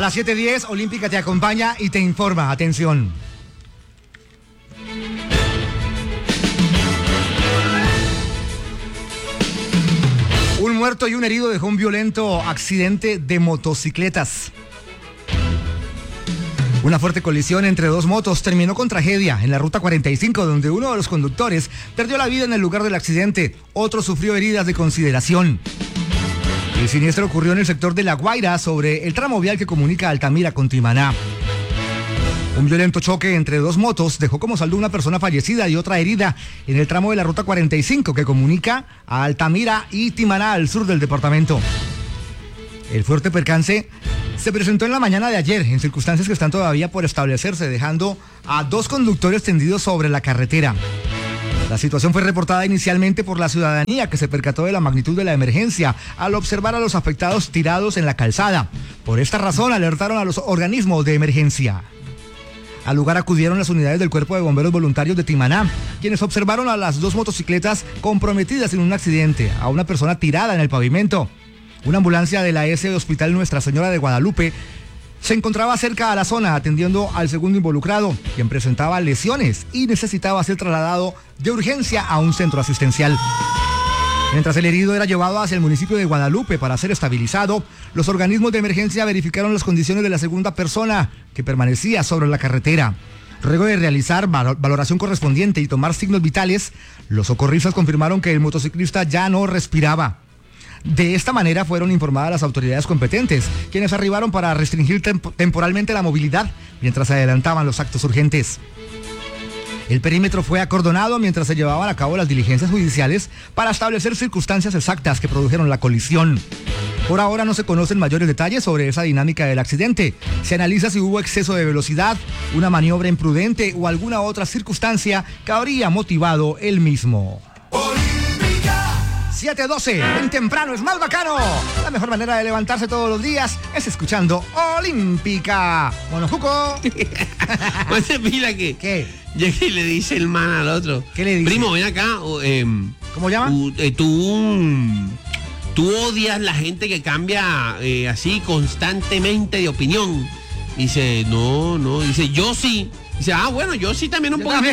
las 7:10, Olímpica te acompaña y te informa. Atención. Un muerto y un herido dejó un violento accidente de motocicletas. Una fuerte colisión entre dos motos terminó con tragedia en la ruta 45, donde uno de los conductores perdió la vida en el lugar del accidente. Otro sufrió heridas de consideración. El siniestro ocurrió en el sector de La Guaira, sobre el tramo vial que comunica Altamira con Timaná. Un violento choque entre dos motos dejó como saldo una persona fallecida y otra herida en el tramo de la ruta 45 que comunica a Altamira y Timaná, al sur del departamento. El fuerte percance se presentó en la mañana de ayer en circunstancias que están todavía por establecerse, dejando a dos conductores tendidos sobre la carretera. La situación fue reportada inicialmente por la ciudadanía, que se percató de la magnitud de la emergencia al observar a los afectados tirados en la calzada. Por esta razón alertaron a los organismos de emergencia. Al lugar acudieron las unidades del Cuerpo de Bomberos Voluntarios de Timaná, quienes observaron a las dos motocicletas comprometidas en un accidente, a una persona tirada en el pavimento. Una ambulancia de la S Hospital Nuestra Señora de Guadalupe se encontraba cerca a la zona atendiendo al segundo involucrado, quien presentaba lesiones y necesitaba ser trasladado de urgencia a un centro asistencial. Mientras el herido era llevado hacia el municipio de Guadalupe para ser estabilizado, los organismos de emergencia verificaron las condiciones de la segunda persona, que permanecía sobre la carretera. Luego de realizar valoración correspondiente y tomar signos vitales, los socorristas confirmaron que el motociclista ya no respiraba. De esta manera fueron informadas las autoridades competentes, quienes arribaron para restringir temporalmente la movilidad mientras se adelantaban los actos urgentes. El perímetro fue acordonado mientras se llevaban a cabo las diligencias judiciales para establecer circunstancias exactas que produjeron la colisión. Por ahora no se conocen mayores detalles sobre esa dinámica del accidente. Se analiza si hubo exceso de velocidad, una maniobra imprudente o alguna otra circunstancia que habría motivado el mismo. 7:12, en temprano es más bacano. La mejor manera de levantarse todos los días es escuchando Olímpica. Monojuco. Oye, mira que... ¿Qué? Ya que le dice el man al otro. ¿Qué le dice? Primo, ven acá. ¿Cómo llama? Tú odias la gente que cambia así constantemente de opinión. Dice, no. Dice, yo sí. Dice, bueno, yo sí también un poquito.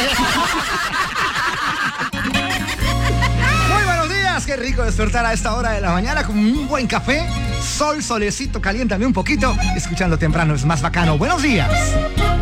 Qué rico despertar a esta hora de la mañana con un buen café, solecito, caliéntame un poquito, escuchando temprano es más bacano. Buenos días.